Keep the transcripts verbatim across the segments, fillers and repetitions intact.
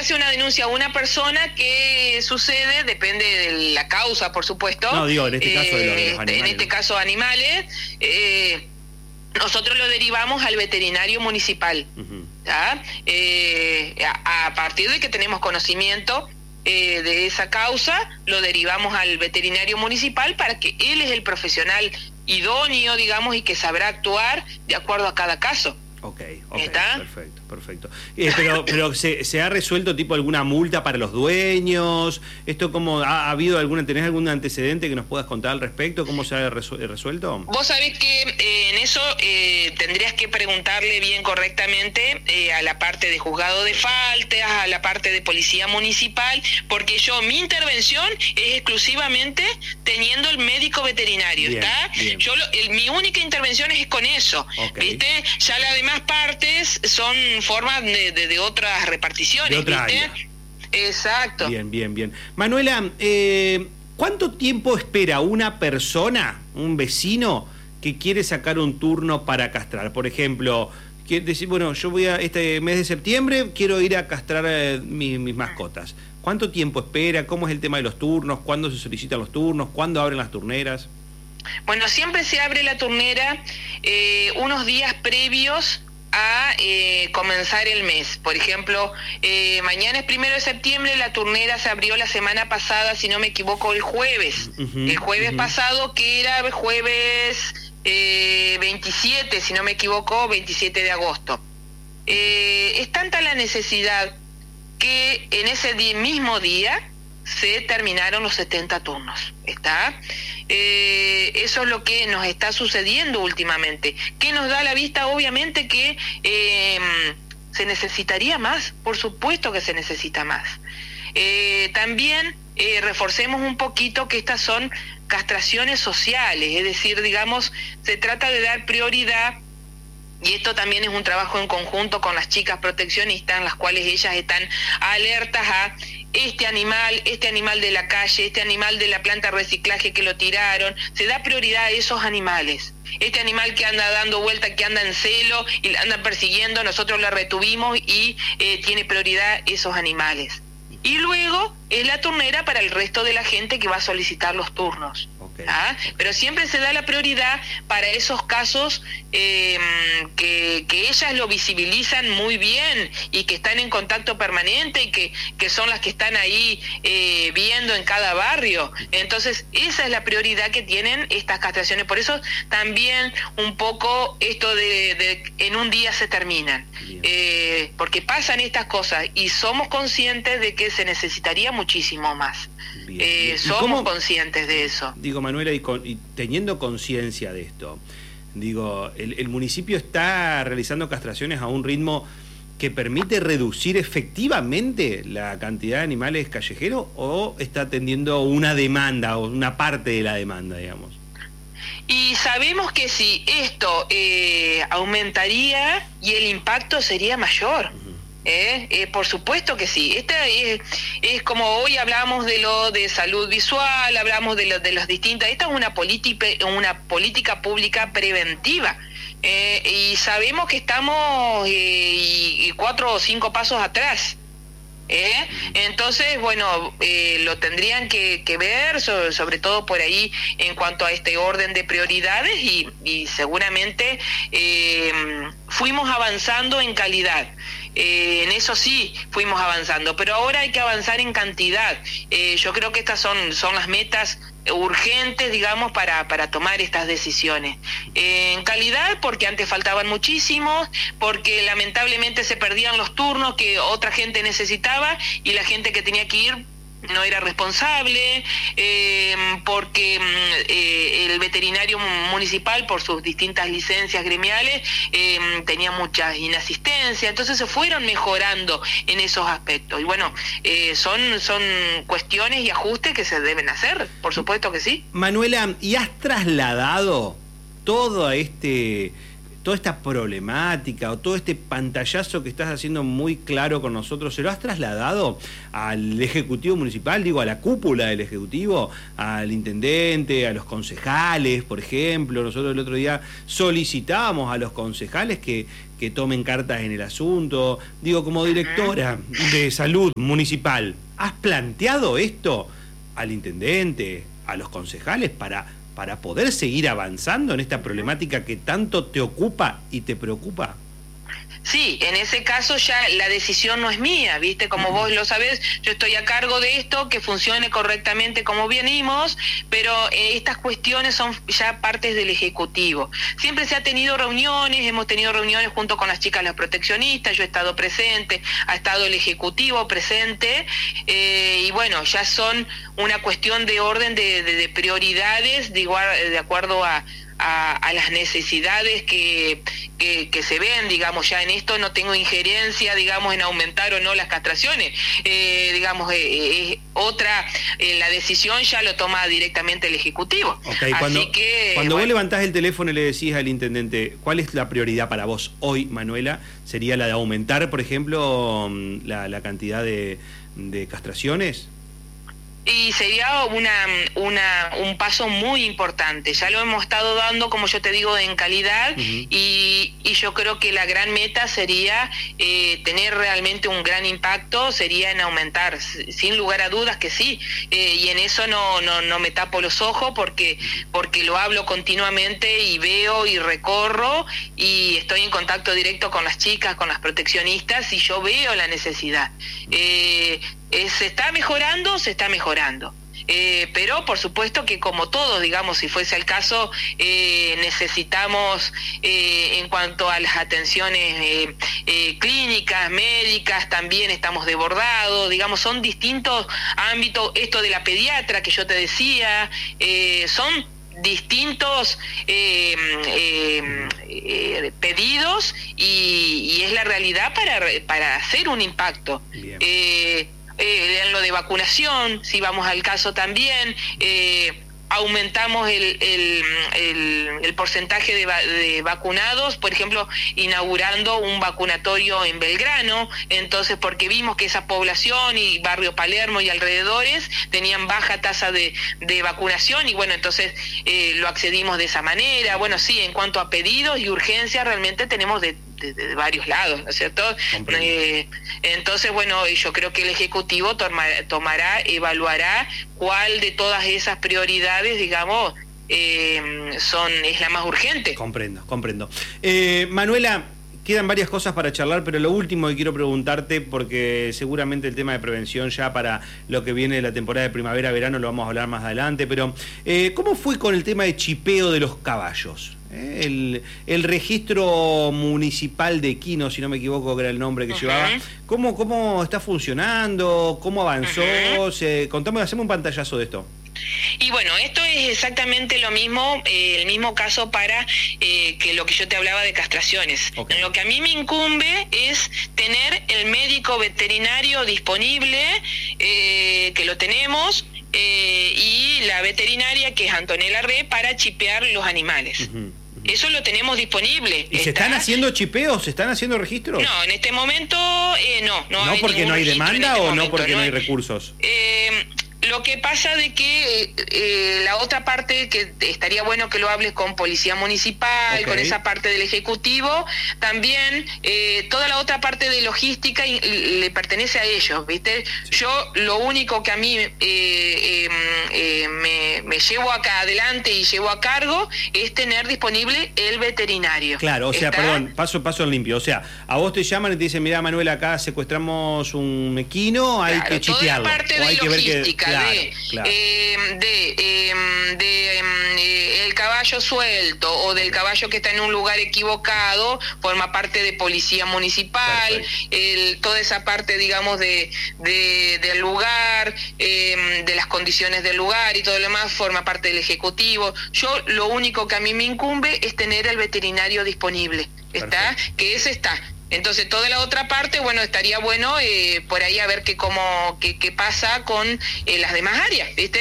hace una denuncia a una persona, ¿qué sucede? Depende de la causa, por supuesto. No, digo, en este eh, caso de los, de los animales. En este caso, animales. Eh, nosotros lo derivamos al veterinario municipal. Uh-huh. ¿Ya? Eh, a, a partir de que tenemos conocimiento eh, de esa causa, lo derivamos al veterinario municipal para que él es el profesional idóneo, digamos, y que sabrá actuar de acuerdo a cada caso. Ok, ok, ¿está? Perfecto, perfecto. Eh, pero pero ¿se, ¿se ha resuelto tipo alguna multa para los dueños? ¿Esto cómo ha, ha habido alguna, tenés algún antecedente que nos puedas contar al respecto? ¿Cómo se ha resu resuelto? Vos sabés que eh, en eso eh, tendrías que preguntarle bien correctamente eh, a la parte de juzgado de faltas, a la parte de policía municipal, porque yo, mi intervención es exclusivamente teniendo el médico veterinario, bien, ¿está? Bien. Yo lo, el, mi única intervención es con eso, okay. ¿Viste? Ya la demás partes son formas de, de, de otras reparticiones, de otra ¿viste? Área. Exacto. Bien, bien, bien. Manuela, eh, ¿cuánto tiempo espera una persona, un vecino, que quiere sacar un turno para castrar? Por ejemplo, quiere decir, bueno, yo voy a este mes de septiembre, quiero ir a castrar eh, mi, mis mascotas. ¿Cuánto tiempo espera? ¿Cómo es el tema de los turnos? ¿Cuándo se solicitan los turnos? ¿Cuándo abren las turneras? Bueno, siempre se abre la turnera eh, unos días previos a eh, comenzar el mes. Por ejemplo, eh, mañana es primero de septiembre, la turnera se abrió la semana pasada, si no me equivoco, el jueves. Uh-huh, el jueves uh-huh. pasado, que era el jueves eh, veintisiete, si no me equivoco, veintisiete de agosto. Eh, es tanta la necesidad que en ese día, mismo día se terminaron los setenta turnos, ¿está? Eh, eso es lo que nos está sucediendo últimamente, que nos da a la vista obviamente que eh, se necesitaría más, por supuesto que se necesita más. Eh, también eh, reforcemos un poquito que estas son castraciones sociales, es decir, digamos, se trata de dar prioridad. Y esto también es un trabajo en conjunto con las chicas proteccionistas, en las cuales ellas están alertas a este animal, este animal de la calle, este animal de la planta de reciclaje que lo tiraron. Se da prioridad a esos animales. Este animal que anda dando vuelta, que anda en celo y la andan persiguiendo, nosotros la retuvimos y eh, tiene prioridad esos animales. Y luego es la turnera para el resto de la gente que va a solicitar los turnos. Okay. ¿Ah? Pero siempre se da la prioridad para esos casos eh, que, que ellas lo visibilizan muy bien y que están en contacto permanente y que, que son las que están ahí eh, viendo en cada barrio. Entonces esa es la prioridad que tienen estas castraciones. Por eso también un poco esto de, de en un día se terminan. Eh, porque pasan estas cosas y somos conscientes de que se necesitaría muchísimo más. Bien, eh, bien. Somos cómo, conscientes de eso. Digo, Manuela, y, con, y teniendo conciencia de esto, digo, el, el municipio está realizando castraciones a un ritmo que permite reducir efectivamente la cantidad de animales callejeros, o está atendiendo una demanda o una parte de la demanda, digamos. Y sabemos que si esto eh, aumentaría y el impacto sería mayor. Uh-huh. ¿Eh? Eh, por supuesto que sí. Esta es, es como hoy hablamos de lo de salud visual, hablamos de lo de las distintas. Esta es una política, una política pública preventiva. Eh, y sabemos que estamos eh, y, y cuatro o cinco pasos atrás. ¿Eh? Entonces, bueno, eh, lo tendrían que, que ver, sobre, sobre todo por ahí en cuanto a este orden de prioridades y, y seguramente eh, fuimos avanzando en calidad. Eh, en eso sí fuimos avanzando, pero ahora hay que avanzar en cantidad. Eh, yo creo que estas son, son las metas urgentes, digamos, para, para tomar estas decisiones. Eh, en calidad, porque antes faltaban muchísimos, porque lamentablemente se perdían los turnos que otra gente necesitaba y la gente que tenía que ir no era responsable, eh, porque eh, el veterinario municipal, por sus distintas licencias gremiales, eh, tenía mucha inasistencia, entonces se fueron mejorando en esos aspectos. Y bueno, eh, son, son cuestiones y ajustes que se deben hacer, por supuesto que sí. Manuela, ¿y has trasladado todo este... toda esta problemática o todo este pantallazo que estás haciendo muy claro con nosotros, ¿se lo has trasladado al Ejecutivo Municipal, digo, a la cúpula del Ejecutivo, al intendente, a los concejales, por ejemplo? Nosotros el otro día solicitábamos a los concejales que, que tomen cartas en el asunto. Digo, como directora de salud municipal, ¿has planteado esto al intendente, a los concejales, para, para poder seguir avanzando en esta problemática que tanto te ocupa y te preocupa? Sí, en ese caso ya la decisión no es mía, ¿viste? Como vos lo sabés, yo estoy a cargo de esto, que funcione correctamente como venimos, pero eh, estas cuestiones son ya partes del Ejecutivo. Siempre se ha tenido reuniones, hemos tenido reuniones junto con las chicas las proteccionistas, yo he estado presente, ha estado el Ejecutivo presente, eh, y bueno, ya son una cuestión de orden de, de, de prioridades, de, igual, de acuerdo a... A, a las necesidades que, que, que se ven, digamos, ya en esto no tengo injerencia, digamos, en aumentar o no las castraciones, eh, digamos, eh, eh, otra, eh, la decisión ya lo toma directamente el Ejecutivo. Okay, cuando, Así que, cuando bueno, vos levantás el teléfono y le decís al intendente, ¿cuál es la prioridad para vos hoy, Manuela? ¿Sería la de aumentar, por ejemplo, la, la cantidad de, de castraciones? Y sería una, una, un paso muy importante. Ya lo hemos estado dando, como yo te digo, en calidad, uh-huh. y, y yo creo que la gran meta sería eh, tener realmente un gran impacto, sería en aumentar, sin lugar a dudas que sí, eh, y en eso no, no, no me tapo los ojos porque, porque lo hablo continuamente y veo y recorro y estoy en contacto directo con las chicas, con las proteccionistas, y yo veo la necesidad. Eh, Eh, se está mejorando, se está mejorando. Eh, pero por supuesto que como todos, digamos, si fuese el caso, eh, necesitamos eh, en cuanto a las atenciones eh, eh, clínicas, médicas, también estamos desbordados, digamos, son distintos ámbitos. Esto de la pediatra que yo te decía, eh, son distintos eh, eh, eh, pedidos y, y es la realidad para, para hacer un impacto. Eh, Eh, en lo de vacunación, si vamos al caso también, eh, aumentamos el, el, el, el porcentaje de, va, de vacunados, por ejemplo, inaugurando un vacunatorio en Belgrano, entonces porque vimos que esa población y Barrio Palermo y alrededores tenían baja tasa de, de vacunación y bueno, entonces eh, lo accedimos de esa manera. Bueno, sí, en cuanto a pedidos y urgencias realmente tenemos de De, de, de varios lados, ¿no es cierto? Eh, entonces, bueno, yo creo que el Ejecutivo toma, tomará, evaluará cuál de todas esas prioridades, digamos, eh, son es la más urgente. Comprendo, comprendo. Eh, Manuela, quedan varias cosas para charlar, pero lo último que quiero preguntarte, porque seguramente el tema de prevención ya para lo que viene de la temporada de primavera-verano lo vamos a hablar más adelante, pero eh, ¿cómo fue con el tema de chipeo de los caballos? El, el registro municipal de equinos, si no me equivoco, que era el nombre que uh-huh. llevaba. ¿Cómo, ¿Cómo está funcionando? ¿Cómo avanzó? Uh-huh. Se, contame, hacemos un pantallazo de esto. Y bueno, esto es exactamente lo mismo, eh, el mismo caso para eh, que lo que yo te hablaba de castraciones. Okay. Lo que a mí me incumbe es tener el médico veterinario disponible, eh, que lo tenemos, eh, y la veterinaria, que es Antonella Re, para chipear los animales. Uh-huh. Eso lo tenemos disponible. ¿Y se están haciendo chipeos? ¿Se están haciendo registros? No, en este momento eh, no. ¿No, ¿No hay porque no hay demanda este o momento, no porque no, no hay hay, recursos? Eh, Lo que pasa de que eh, la otra parte, que estaría bueno que lo hables con Policía Municipal, okay. con esa parte del Ejecutivo, también eh, toda la otra parte de logística y, y, le pertenece a ellos, ¿viste? Sí. Yo lo único que a mí eh, eh, eh, me, me llevo acá adelante y llevo a cargo es tener disponible el veterinario. Claro, o sea, ¿Está? perdón, paso paso en limpio, o sea, a vos te llaman y te dicen, mirá, Manuel, acá secuestramos un equino, hay claro, que chipearlo. Toda la parte o de hay logística, que ver que... Claro, de, claro. Eh, de, eh, de eh, el caballo suelto o del caballo que está en un lugar equivocado, forma parte de Policía Municipal, el, toda esa parte, digamos, de, de del lugar, eh, de las condiciones del lugar y todo lo demás, forma parte del Ejecutivo. Yo lo único que a mí me incumbe es tener el veterinario disponible, ¿está? Perfecto. Que ese está. Entonces toda la otra parte, bueno, estaría bueno eh, por ahí a ver qué cómo qué, qué pasa con eh, las demás áreas, ¿viste?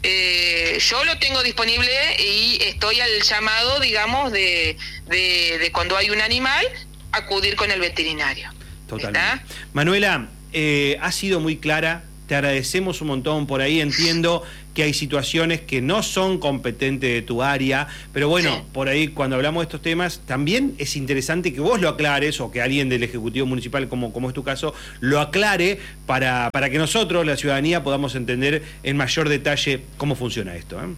Eh, yo lo tengo disponible y estoy al llamado, digamos, de, de, de cuando hay un animal, acudir con el veterinario. Totalmente. ¿Está? Manuela, eh, has sido muy clara, te agradecemos un montón por ahí, entiendo que hay situaciones que no son competentes de tu área, pero bueno, sí. Por ahí cuando hablamos de estos temas, también es interesante que vos lo aclares, o que alguien del Ejecutivo Municipal, como, como es tu caso, lo aclare para, para que nosotros, la ciudadanía, podamos entender en mayor detalle cómo funciona esto, ¿eh?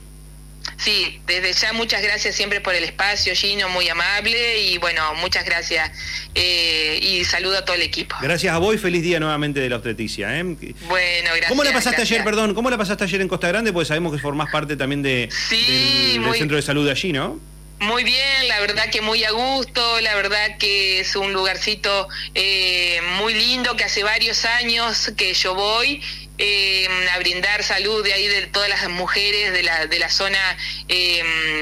Sí, desde ya muchas gracias siempre por el espacio, Gino, muy amable, y bueno, muchas gracias, eh, y saludo a todo el equipo. Gracias a vos y feliz día nuevamente de la obstetricia, ¿eh? Bueno, gracias. ¿Cómo la pasaste gracias. ayer, perdón, cómo la pasaste ayer en Costa Grande? Porque sabemos que formás parte también de, sí, del, muy... del centro de salud de allí, ¿no? Muy bien, la verdad que muy a gusto, la verdad que es un lugarcito eh, muy lindo, que hace varios años que yo voy eh, a brindar salud de ahí de todas las mujeres de la de la zona eh,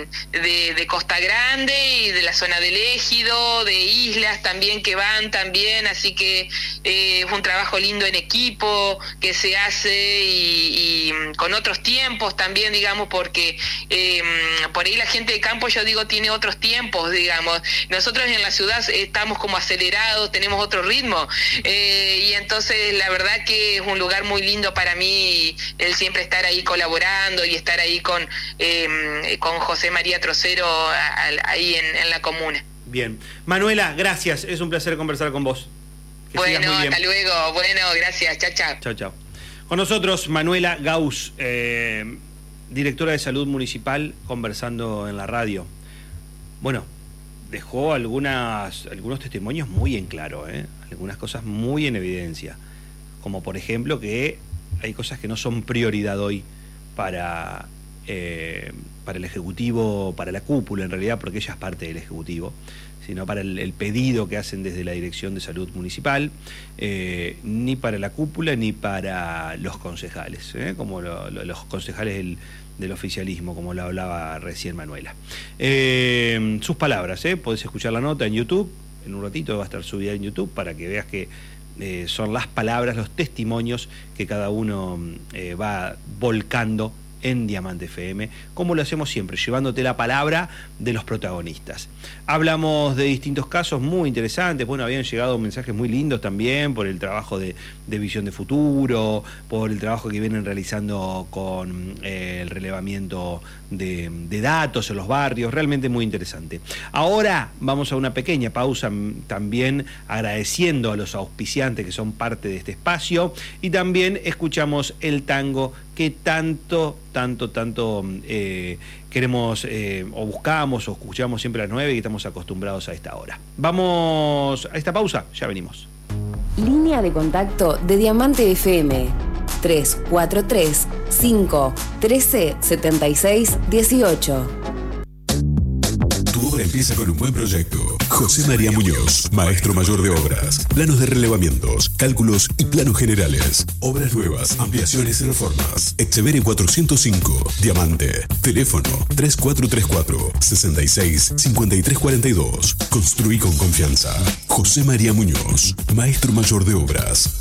de, de Costa Grande y de la zona del Égido, de islas también que van también, así que eh, es un trabajo lindo en equipo que se hace y, y con otros tiempos también, digamos, porque eh, por ahí la gente de campo, yo digo, tiene otros tiempos, digamos. Nosotros en la ciudad estamos como acelerados, tenemos otro ritmo, eh, y entonces la verdad que es un lugar muy lindo para mí el siempre estar ahí colaborando y estar ahí con eh, con José María Trocero a, a, ahí en, en la comuna. Bien. Manuela, gracias, es un placer conversar con vos. Que bueno, hasta luego, bueno, gracias, chao, chao. Chao, chao. Con nosotros Manuela Gauss, eh, directora de Salud Municipal, conversando en la radio. Bueno, dejó algunas, algunos testimonios muy en claro, ¿eh? Algunas cosas muy en evidencia, como por ejemplo que hay cosas que no son prioridad hoy para, eh, para el Ejecutivo, para la cúpula en realidad, porque ella es parte del Ejecutivo, sino para el, el pedido que hacen desde la Dirección de Salud Municipal, eh, ni para la cúpula ni para los concejales, ¿eh? Como lo, lo, los concejales del, del oficialismo, como lo hablaba recién Manuela. Eh, sus palabras, ¿eh? Podés escuchar la nota en YouTube, en un ratito va a estar subida en YouTube para que veas que eh, son las palabras, los testimonios que cada uno eh, va volcando en Diamante F M, como lo hacemos siempre, llevándote la palabra de los protagonistas. Hablamos de distintos casos muy interesantes, bueno, habían llegado mensajes muy lindos también por el trabajo de, de Visión de Futuro, por el trabajo que vienen realizando con eh, el relevamiento de, de datos en los barrios, realmente muy interesante. Ahora vamos a una pequeña pausa, también agradeciendo a los auspiciantes que son parte de este espacio, y también escuchamos el tango que tanto, tanto, tanto eh, queremos eh, o buscamos o escuchamos siempre a las nueve y estamos acostumbrados a esta hora. Vamos a esta pausa, ya venimos. Línea de contacto de Diamante F M tres cuatro tres, cinco, uno tres, siete seis, uno ocho. Tu obra empieza con un buen proyecto. José María Muñoz, maestro mayor de obras, planos de relevamientos, cálculos y planos generales. Obras nuevas, ampliaciones y reformas. Echeverri cuatrocientos cinco, Diamante. Teléfono tres cuatro tres cuatro, seis seis, cinco tres cuatro dos. Construí con confianza. José María Muñoz, maestro mayor de obras.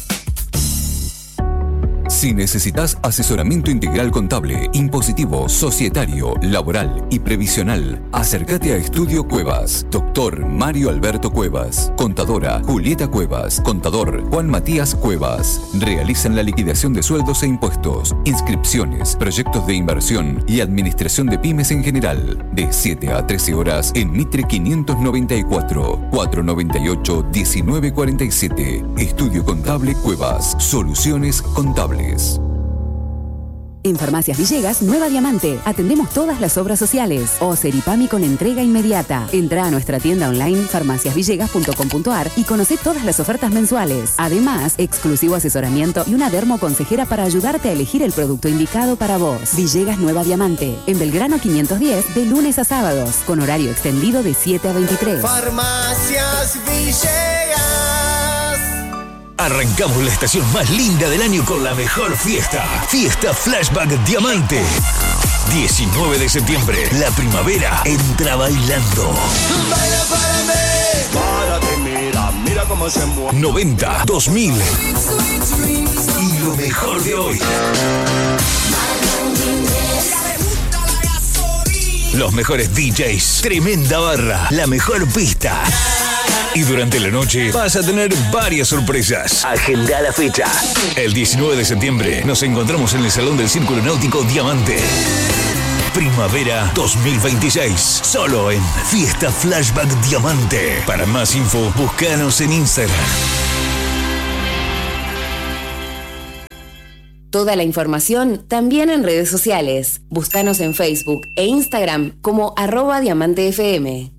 Si necesitas asesoramiento integral contable, impositivo, societario, laboral y previsional, acércate a Estudio Cuevas. Doctor Mario Alberto Cuevas. Contadora Julieta Cuevas. Contador Juan Matías Cuevas. Realizan la liquidación de sueldos e impuestos, inscripciones, proyectos de inversión y administración de pymes en general. De siete a trece horas en Mitre quinientos noventa y cuatro, cuatrocientos noventa y ocho, diecinueve cuarenta y siete. Estudio Contable Cuevas. Soluciones contables. En Farmacias Villegas, Nueva Diamante. Atendemos todas las obras sociales. O Seripami con entrega inmediata. Entra a nuestra tienda online farmacias villegas punto com punto ar y conoce todas las ofertas mensuales. Además, exclusivo asesoramiento y una dermo consejera para ayudarte a elegir el producto indicado para vos. Villegas Nueva Diamante. En Belgrano quinientos diez, de lunes a sábados. Con horario extendido de siete a veintitrés. Farmacias Villegas. Arrancamos la estación más linda del año con la mejor fiesta. Fiesta Flashback Diamante. diecinueve de septiembre. La primavera entra bailando. Baila para mí. Párate, mira, mira noventa, dos mil y lo mejor de hoy. Los mejores D Js, tremenda barra, la mejor pista. Y durante la noche vas a tener varias sorpresas. Agenda la fecha. El diecinueve de septiembre nos encontramos en el Salón del Círculo Náutico Diamante. Primavera dos mil veintiséis. Solo en Fiesta Flashback Diamante. Para más info, búscanos en Instagram. Toda la información también en redes sociales. Búscanos en Facebook e Instagram como arroba Diamante F M.